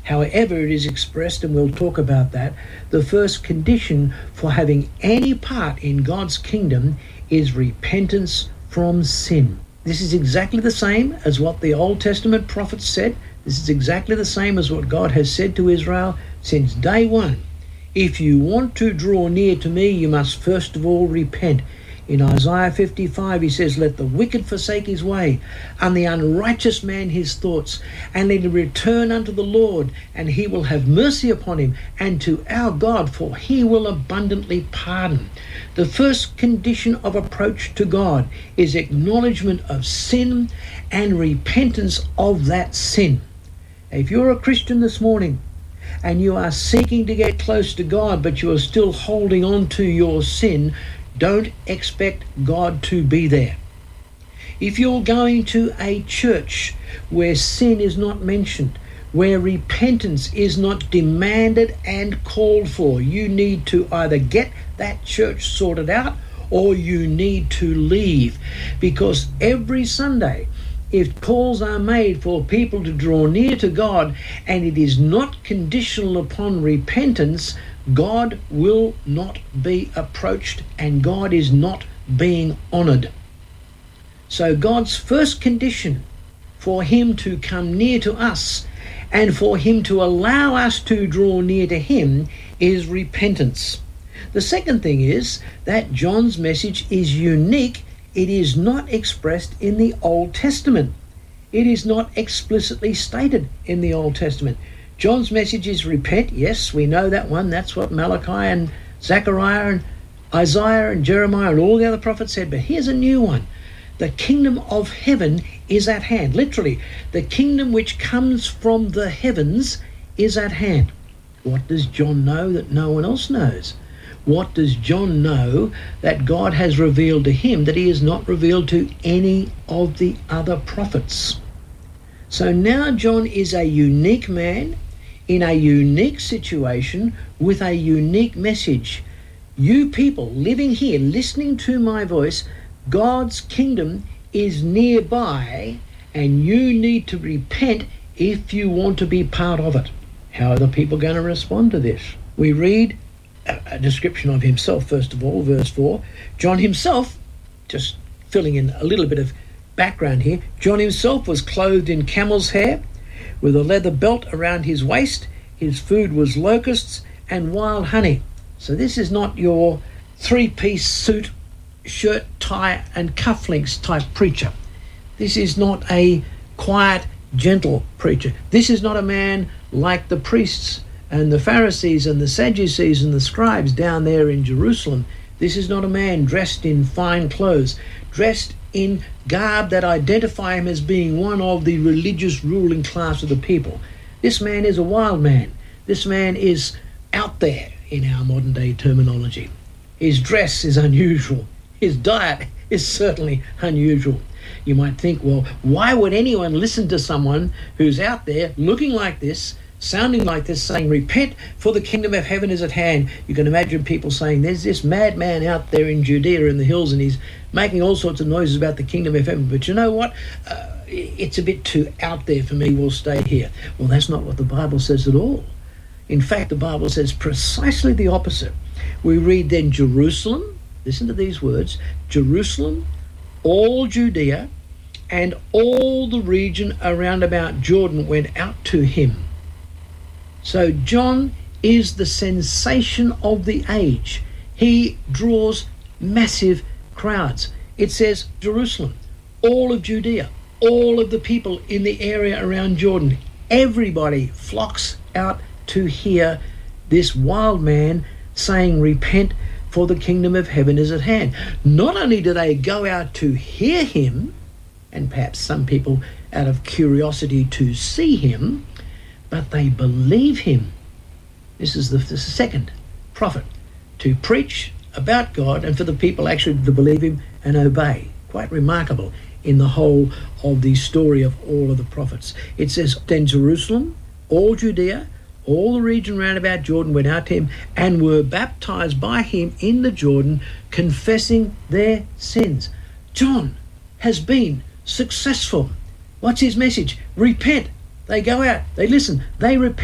However it is expressed, and we'll talk about that, the first condition for having any part in God's kingdom is repentance from sin. This is exactly the same as what the Old Testament prophets said. This is exactly the same as what God has said to Israel since day one. If you want to draw near to me, you must first of all repent. In Isaiah 55, he says, let the wicked forsake his way, and the unrighteous man his thoughts, and let him return unto the Lord, and he will have mercy upon him, and to our God, for he will abundantly pardon. The first condition of approach to God is acknowledgement of sin and repentance of that sin. If you're a Christian this morning, and you are seeking to get close to God, but you are still holding on to your sin, don't expect God to be there. If you're going to a church where sin is not mentioned, where repentance is not demanded and called for, you need to either get that church sorted out or you need to leave. Because every Sunday, if calls are made for people to draw near to God and it is not conditional upon repentance, God will not be approached and God is not being honored. So God's first condition for him to come near to us and for him to allow us to draw near to him is repentance. The second thing is that John's message is unique. It is not expressed in the Old Testament. It is not explicitly stated in the Old Testament. John's message is repent. Yes, we know that one. That's what Malachi and Zechariah and Isaiah and Jeremiah and all the other prophets said. But here's a new one. The kingdom of heaven is at hand. Literally, the kingdom which comes from the heavens is at hand. What does John know that no one else knows? What does John know that God has revealed to him that he has not revealed to any of the other prophets? So now John is a unique man in a unique situation with a unique message. You people living here, listening to my voice, God's kingdom is nearby and you need to repent if you want to be part of it. How are the people going to respond to this? We read a description of himself, first of all, verse 4. John himself, just filling in a little bit of background here, John himself was clothed in camel's hair with a leather belt around his waist. His food was locusts and wild honey. So this is not your three-piece suit, shirt, tie and cufflinks type preacher. This is not a quiet, gentle preacher. This is not a man like the priests and the Pharisees and the Sadducees and the scribes down there in Jerusalem. This is not a man dressed in fine clothes, dressed in garb that identify him as being one of the religious ruling class of the people. This man is a wild man. This man is out there in our modern day terminology. His dress is unusual. His diet is certainly unusual. You might think, well, why would anyone listen to someone who's out there looking like this, sounding like this, saying, repent for the kingdom of heaven is at hand? You can imagine people saying, there's this madman out there in Judea in the hills and he's making all sorts of noises about the kingdom of heaven. But you know what? It's a bit too out there for me. We'll stay here. Well, that's not what the Bible says at all. In fact, the Bible says precisely the opposite. We read then Jerusalem, listen to these words, Jerusalem, all Judea, and all the region around about Jordan went out to him. So John is the sensation of the age. He draws massive crowds. It says Jerusalem, all of Judea, all of the people in the area around Jordan. Everybody flocks out to hear this wild man saying, repent for the kingdom of heaven is at hand. Not only do they go out to hear him, and perhaps some people out of curiosity to see him, but they believe him. This is the second prophet, to preach about God and for the people actually to believe him and obey. Quite remarkable in the whole of the story of all of the prophets. It says, then Jerusalem, all Judea, all the region round about Jordan went out to him and were baptized by him in the Jordan, confessing their sins. John has been successful. What's his message? Repent. They go out, they listen, they repent.